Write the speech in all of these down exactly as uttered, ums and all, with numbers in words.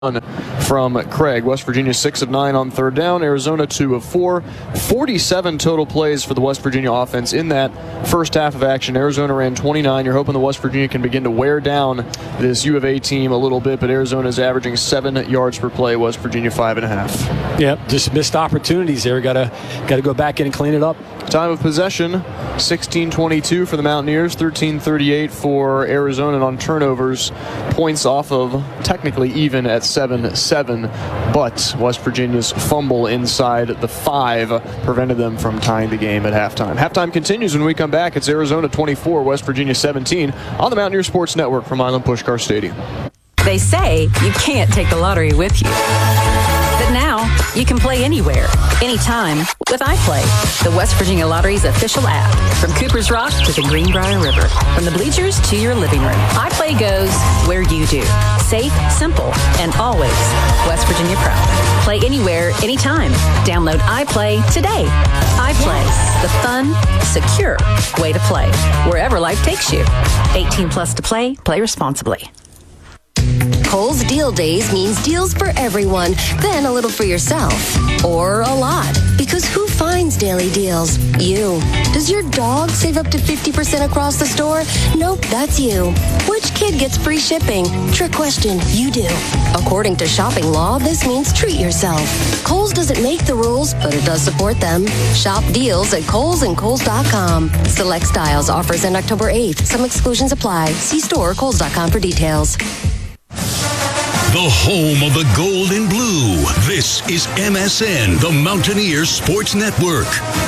from Craig. West Virginia six of nine on third down. Arizona two of four. forty-seven total plays for the West Virginia offense in that first half of action. Arizona ran twenty-nine. You're hoping the West Virginia can begin to wear down this U of A team a little bit, but Arizona is averaging seven yards per play. West Virginia five and a half. Yep, just missed opportunities there. Got to got to go back in and clean it up. Time of possession, sixteen twenty-two for the Mountaineers, thirteen thirty-eight for Arizona. And on turnovers, points off of technically even at seven seven, but West Virginia's fumble inside the five prevented them from tying the game at halftime. Halftime continues when we come back. It's Arizona twenty-four, West Virginia seventeen on the Mountaineer Sports Network from Island Pushkar Stadium. They say you can't take the lottery with you. But now, you can play anywhere, anytime with iPlay, the West Virginia Lottery's official app. From Cooper's Rock to the Greenbrier River, from the bleachers to your living room, iPlay goes where you do. Safe, simple, and always West Virginia proud. Play anywhere, anytime. Download iPlay today. iPlay, the fun, secure way to play, wherever life takes you. eighteen plus to play. Play responsibly. Kohl's Deal Days means deals for everyone, then a little for yourself. Or a lot. Because who finds daily deals? You. Does your dog save up to fifty percent across the store? Nope, that's you. Which kid gets free shipping? Trick question, you do. According to shopping law, this means treat yourself. Kohl's doesn't make the rules, but it does support them. Shop deals at Kohl's and Kohl's dot com. Select styles offers end October eighth. Some exclusions apply. See store or Kohl's dot com for details. The home of the gold and blue. This is M S N, the Mountaineer Sports Network.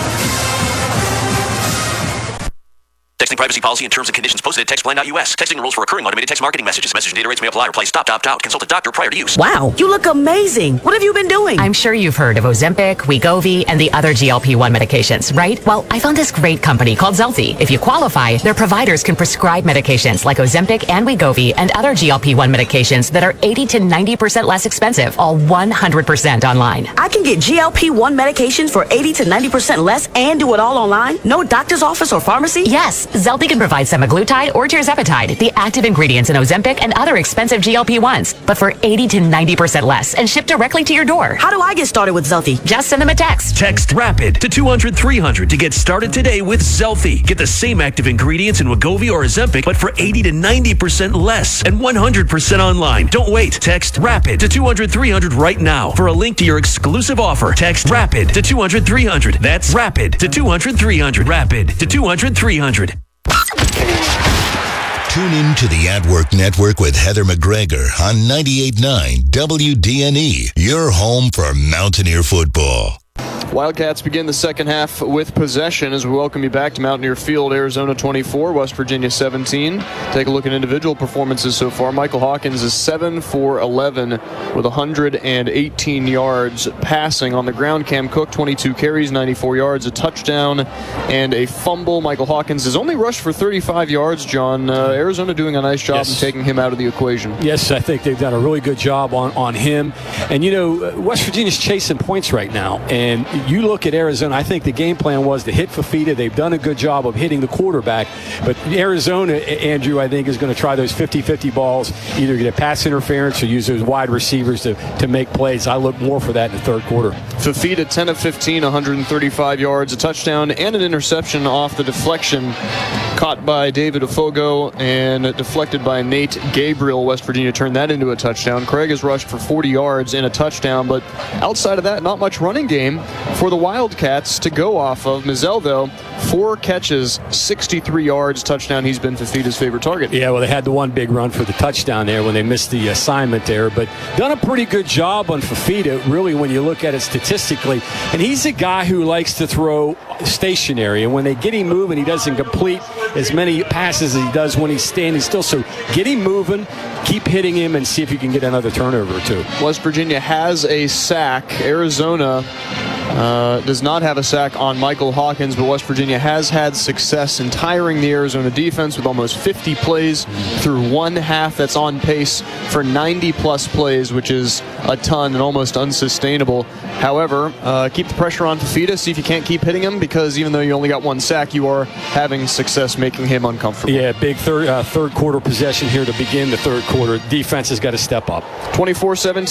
Texting privacy policy and terms and conditions posted at textplan dot U S. Texting rules for recurring automated text marketing messages. Message and data rates may apply. Reply stop, opt out. Consult a doctor prior to use. Wow, you look amazing. What have you been doing? I'm sure you've heard of Ozempic, Wegovy, and the other G L P one medications, right? Well, I found this great company called Zelty. If you qualify, their providers can prescribe medications like Ozempic and Wegovy and other G L P one medications that are eighty to ninety percent less expensive, all one hundred percent online. I can get G L P one medications for eighty to ninety percent less and do it all online? No doctor's office or pharmacy? Yes, Zelty can provide semaglutide or tirzepatide, the active ingredients in Ozempic and other expensive G L P ones, but for eighty to ninety percent less and shipped directly to your door. How do I get started with Zelty? Just send them a text. Text RAPID to two hundred three hundred to get started today with Zelty. Get the same active ingredients in Wegovy or Ozempic, but for eighty to ninety percent less and one hundred percent online. Don't wait. Text RAPID to two hundred three hundred right now for a link to your exclusive offer. Text RAPID to two hundred three hundred. That's RAPID to two hundred three hundred. RAPID to two hundred three hundred. Tune in to the At Work Network with Heather McGregor on ninety-eight point nine W D N E, your home for Mountaineer football. Wildcats begin the second half with possession as we welcome you back to Mountaineer Field. Arizona twenty-four, West Virginia seventeen. Take a look at individual performances so far. Michael Hawkins is seven for eleven with one hundred eighteen yards passing. On the ground, Cam Cook, twenty-two carries, ninety-four yards, a touchdown, and a fumble. Michael Hawkins has only rushed for thirty-five yards, John. Uh, Arizona doing a nice job yes. in taking him out of the equation. Yes, I think they've done a really good job on, on him. And, you know, West Virginia's chasing points right now, and you look at Arizona, I think the game plan was to hit Fafita. They've done a good job of hitting the quarterback. But Arizona, Andrew, I think, is going to try those fifty-fifty balls, either get a pass interference or use those wide receivers to, to make plays. I look more for that in the third quarter. Fafita, ten of fifteen, one hundred thirty-five yards, a touchdown, and an interception off the deflection caught by David Ofogo and deflected by Nate Gabriel. West Virginia turned that into a touchdown. Craig has rushed for forty yards and a touchdown, but outside of that, not much running game for the Wildcats to go off of. Mizell, though, four catches, sixty-three yards, touchdown. He's been Fafita's favorite target. Yeah, well, they had the one big run for the touchdown there when they missed the assignment there, but done a pretty good job on Fafita, really, when you look at it statistically. And he's a guy who likes to throw stationary, and when they get him moving, he doesn't complete as many passes as he does when he's standing still. So get him moving, keep hitting him, and see if you can get another turnover or two. West Virginia has a sack. Arizona Uh, does not have a sack on Michael Hawkins, but West Virginia has had success in tiring the Arizona defense with almost fifty plays through one half. That's on pace for ninety plus plays, which is a ton and almost unsustainable. However, uh, keep the pressure on Fafita. See if you can't keep hitting him, because even though you only got one sack, you are having success making him uncomfortable. Yeah, big third uh, third quarter possession here to begin the third quarter. Defense has got to step up. twenty-four seventeen